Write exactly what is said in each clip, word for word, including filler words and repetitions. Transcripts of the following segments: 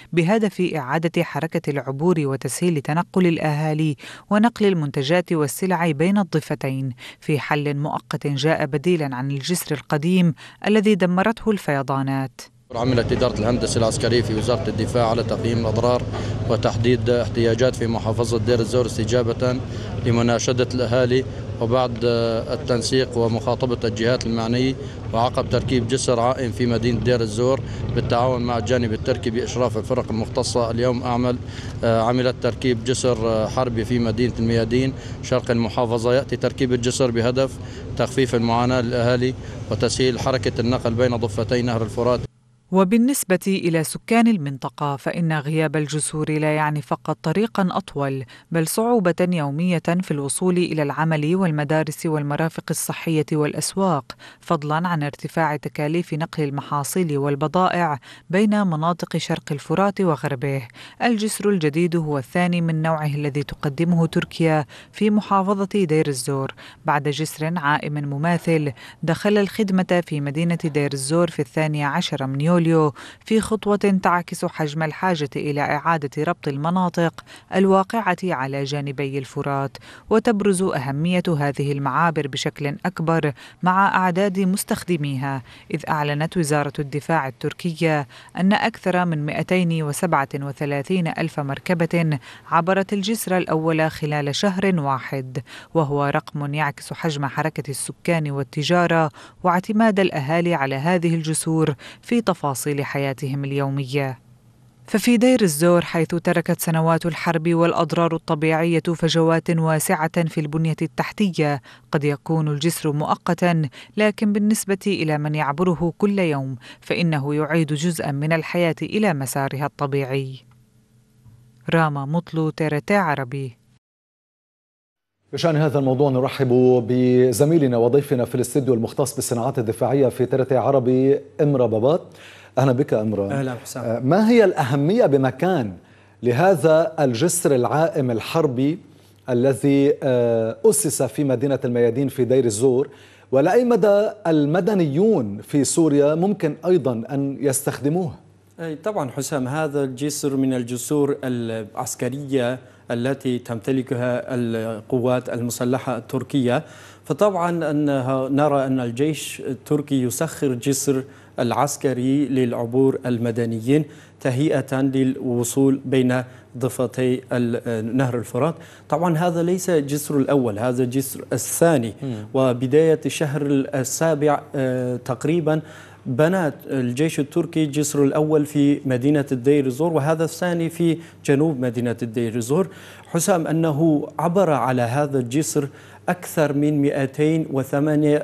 بهدف إعادة حركة العبور وتسهيل تنقل الأهالي ونقل المنتجات والسلع بين الضفتين في حل مؤقت جاء بديلا عن الجسر القديم الذي دمرته الفيضانات. عملت إدارة الهندسة العسكرية في وزارة الدفاع على تقييم الأضرار وتحديد احتياجات في محافظة دير الزور استجابة لمناشدة الأهالي وبعد التنسيق ومخاطبة الجهات المعنية، وعقب تركيب جسر عائم في مدينة دير الزور بالتعاون مع الجانب التركي بإشراف الفرق المختصة. اليوم أعمل عملت تركيب جسر حربي في مدينة الميادين شرق المحافظة. يأتي تركيب الجسر بهدف تخفيف المعاناة للأهالي وتسهيل حركة النقل بين ضفتي نهر الفرات. وبالنسبة إلى سكان المنطقة فإن غياب الجسور لا يعني فقط طريقاً أطول، بل صعوبة يومية في الوصول إلى العمل والمدارس والمرافق الصحية والأسواق، فضلاً عن ارتفاع تكاليف نقل المحاصيل والبضائع بين مناطق شرق الفرات وغربه. الجسر الجديد هو الثاني من نوعه الذي تقدمه تركيا في محافظة دير الزور بعد جسر عائم مماثل دخل الخدمة في مدينة دير الزور في الثاني عشر من يوليو في خطوة تعكس حجم الحاجة إلى إعادة ربط المناطق الواقعة على جانبي الفرات، وتبرز أهمية هذه المعابر بشكل أكبر مع أعداد مستخدميها، إذ أعلنت وزارة الدفاع التركية أن أكثر من مئتين وسبعة وثلاثين ألف مركبة عبرت الجسر الأول خلال شهر واحد، وهو رقم يعكس حجم حركة السكان والتجارة واعتماد الأهالي على هذه الجسور في تفاصيل حياتهم اليومية. ففي دير الزور حيث تركت سنوات الحرب والأضرار الطبيعية فجوات واسعة في البنية التحتية، قد يكون الجسر مؤقتا، لكن بالنسبة إلى من يعبره كل يوم فإنه يعيد جزءا من الحياة إلى مسارها الطبيعي. راما مطلو، تيرتي عربي. بشأن هذا الموضوع نرحب بزميلنا وضيفنا في الاستديو المختص بالصناعات الدفاعية في تيرتي عربي إمرا بابات. أهلا بك إمرا. أهلا حسام. ما هي الأهمية بمكان لهذا الجسر العائم الحربي الذي أسس في مدينة الميادين في دير الزور، ولأي مدى المدنيون في سوريا ممكن أيضا أن يستخدموه؟ طبعا حسام، هذا الجسر من الجسور العسكرية التي تمتلكها القوات المسلحة التركية، فطبعا أنها نرى أن الجيش التركي يسخر جسر العسكري للعبور المدنيين تهيئة للوصول بين ضفتي نهر الفرات. طبعا هذا ليس الجسر الأول، هذا الجسر الثاني، وبداية الشهر السابع تقريبا بنى الجيش التركي الجسر الأول في مدينة الدير الزور، وهذا الثاني في جنوب مدينة الدير الزور. حسام، أنه عبر على هذا الجسر أكثر من مئتين وثمانية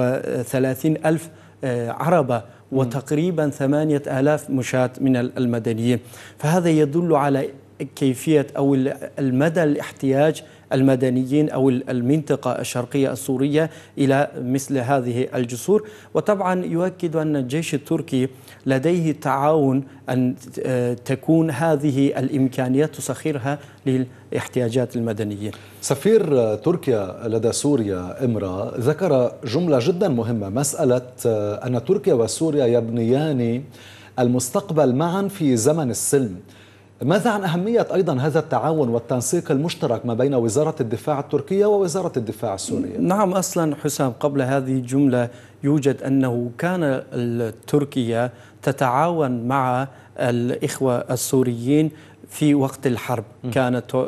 وثلاثين ألف عربة وتقريبا ثمانية آلاف مشاة من المدنيين، فهذا يدل على كيفية أو المدى الاحتياج المدنيين أو المنطقة الشرقية السورية إلى مثل هذه الجسور. وطبعا يؤكد أن الجيش التركي لديه تعاون أن تكون هذه الإمكانيات تسخرها للاحتياجات المدنيين. سفير تركيا لدى سوريا إمرا ذكر جملة جدا مهمة، مسألة أن تركيا وسوريا يبنيان المستقبل معا في زمن السلم. ماذا عن أهمية أيضا هذا التعاون والتنسيق المشترك ما بين وزارة الدفاع التركية ووزارة الدفاع السورية؟ نعم، أصلا حسام قبل هذه الجملة يوجد أنه كان تركيا تتعاون مع الإخوة السوريين في وقت الحرب، كانت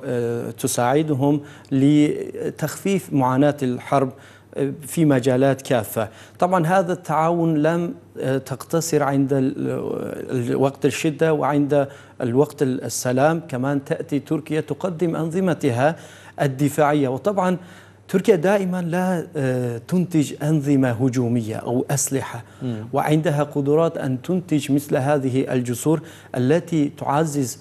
تساعدهم لتخفيف معاناة الحرب في مجالات كافة. طبعا هذا التعاون لم تقتصر عند وقت الشدة وعند الوقت السلام، كمان تأتي تركيا تقدم أنظمتها الدفاعية. وطبعا تركيا دائما لا تنتج أنظمة هجومية أو أسلحة، وعندها قدرات أن تنتج مثل هذه الجسور التي تعزز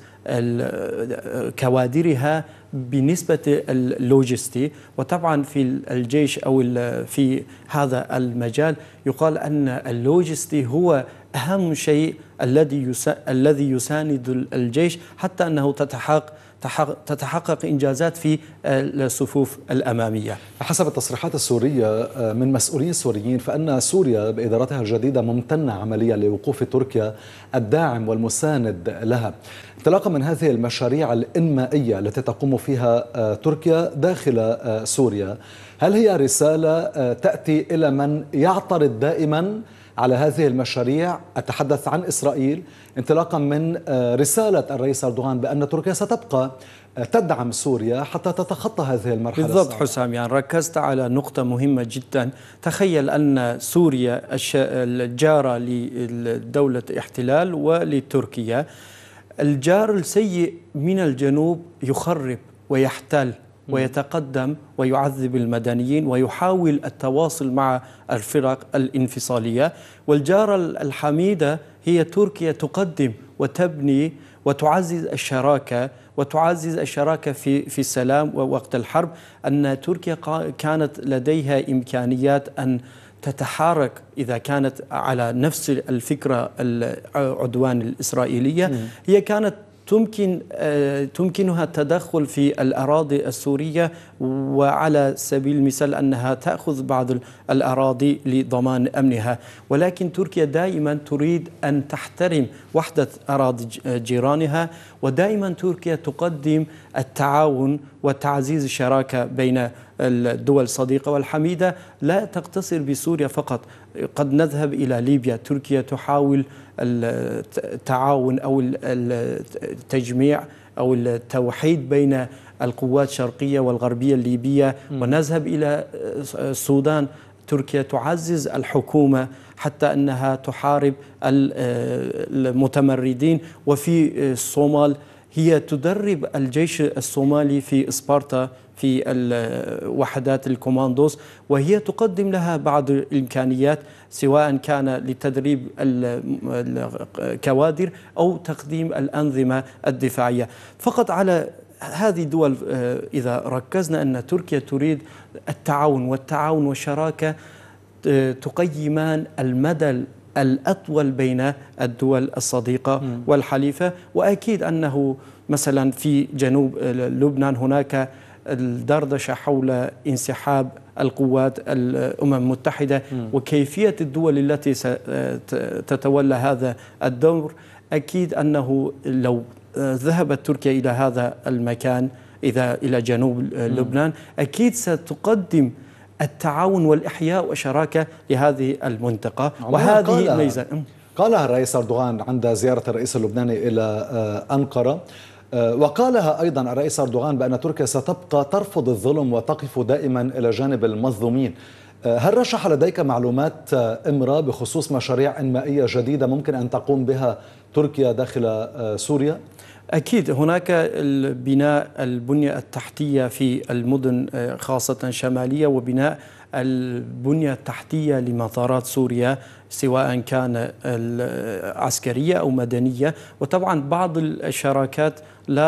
كوادرها بنسبة اللوجستي. وطبعا في الجيش أو في هذا المجال يقال أن اللوجستي هو أهم شيء الذي الذي يساند الجيش حتى أنه تتحقق تتحقق إنجازات في الصفوف الأمامية. حسب التصريحات السورية من مسؤولين سوريين فإن سوريا بإدارتها الجديدة ممتنة عمليا لوقوف تركيا الداعم والمساند لها. انطلاقا من هذه المشاريع الإنمائية التي تقوم فيها تركيا داخل سوريا، هل هي رسالة تأتي إلى من يعترض دائما على هذه المشاريع؟ أتحدث عن إسرائيل، انطلاقا من رسالة الرئيس أردوغان بأن تركيا ستبقى تدعم سوريا حتى تتخطى هذه المرحلة. بالضبط حسام، يعني ركزت على نقطة مهمة جدا. تخيل أن سوريا الجارة لدولة احتلال ولتركيا، الجار السيء من الجنوب يخرب ويحتل ويتقدم ويعذب المدنيين ويحاول التواصل مع الفرق الانفصالية، والجارة الحميدة هي تركيا تقدم وتبني وتعزز الشراكة وتعزز الشراكة في في السلام ووقت الحرب. أن تركيا كانت لديها إمكانيات أن تتحرك إذا كانت على نفس الفكرة العدوان الإسرائيلية. هي كانت تمكن تمكنها التدخل في الأراضي السورية، وعلى سبيل المثال أنها تأخذ بعض الأراضي لضمان أمنها، ولكن تركيا دائما تريد أن تحترم وحدة أراضي جيرانها، ودائما تركيا تقدم التعاون وتعزيز الشراكة بين الدول الصديقة والحميدة. لا تقتصر بسوريا فقط، قد نذهب إلى ليبيا. تركيا تحاول التعاون أو التجميع أو التوحيد بين القوات الشرقية والغربية الليبية، ونذهب إلى السودان. تركيا تعزز الحكومة حتى أنها تحارب المتمردين. وفي الصومال هي تدرب الجيش الصومالي في إسبارتا في الوحدات الكوماندوس، وهي تقدم لها بعض الإمكانيات سواء كان لتدريب الكوادر أو تقديم الأنظمة الدفاعية. فقط على هذه الدول إذا ركزنا أن تركيا تريد التعاون، والتعاون والشراكة تقيمان المدى الأطول بين الدول الصديقة والحليفة. وأكيد أنه مثلا في جنوب لبنان هناك الدردشة حول انسحاب القوات الأمم المتحدة وكيفية الدول التي ستتولى هذا الدور. أكيد أنه لو ذهبت تركيا إلى هذا المكان، إذا إلى جنوب لبنان، أكيد ستقدم التعاون والإحياء والشراكة لهذه المنطقة. وهذه ميزة قالها الرئيس أردوغان عند زيارة الرئيس اللبناني إلى أنقرة، وقالها أيضا الرئيس أردوغان بأن تركيا ستبقى ترفض الظلم وتقف دائما إلى جانب المظلومين. هل رشح لديك معلومات إمرا بخصوص مشاريع إنمائية جديدة ممكن أن تقوم بها تركيا داخل سوريا؟ أكيد هناك البناء البنية التحتية في المدن خاصة شمالية، وبناء البنية التحتية لمطارات سوريا سواء كان عسكرية أو مدنية. وطبعا بعض الشراكات لا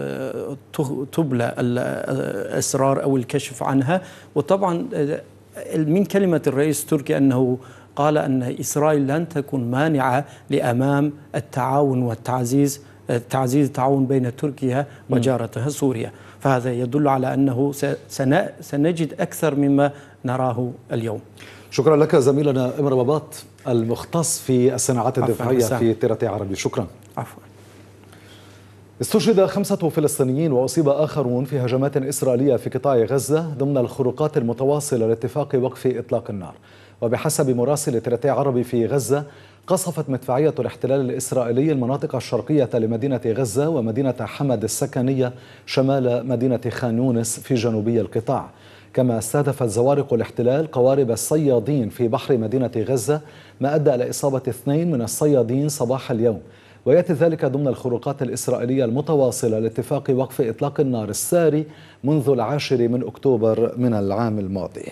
تبلى الأسرار أو الكشف عنها. وطبعا من كلمة الرئيس التركي أنه قال أن إسرائيل لن تكون مانعة لأمام التعاون والتعزيز تعزيز التعاون بين تركيا وجارتها سوريا. فهذا يدل على أنه سنجد أكثر مما نراه اليوم. شكرا لك زميلنا إمرا بابات المختص في الصناعات الدفاعية في تيرتي عربي. شكرا. عفوا. استشهد خمسة فلسطينيين وأصيب آخرون في هجمات إسرائيلية في قطاع غزة ضمن الخروقات المتواصلة لاتفاق وقف إطلاق النار. وبحسب مراسل تيرتي عربي في غزة، قصفت مدفعية الاحتلال الإسرائيلي المناطق الشرقية لمدينة غزة ومدينة حمد السكنية شمال مدينة خان يونس في جنوبي القطاع. كما استهدفت زوارق الاحتلال قوارب الصيادين في بحر مدينة غزة، ما أدى إلى إصابة اثنين من الصيادين صباح اليوم. ويأتي ذلك ضمن الخروقات الإسرائيلية المتواصلة لاتفاق وقف إطلاق النار الساري منذ العاشر من أكتوبر من العام الماضي.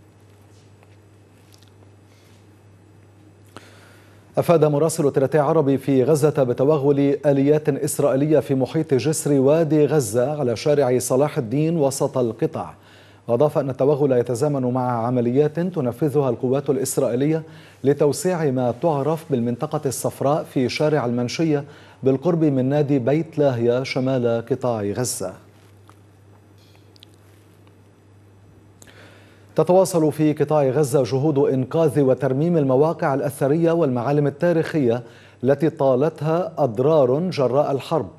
أفاد مراسل تيرتي عربي في غزة بتوغل آليات إسرائيلية في محيط جسر وادي غزة على شارع صلاح الدين وسط القطاع. وأضاف أن التوغل يتزامن مع عمليات تنفذها القوات الإسرائيلية لتوسيع ما تعرف بالمنطقة الصفراء في شارع المنشية بالقرب من نادي بيت لاهيا شمال قطاع غزة. تتواصل في قطاع غزة جهود إنقاذ وترميم المواقع الأثرية والمعالم التاريخية التي طالتها أضرار جراء الحرب،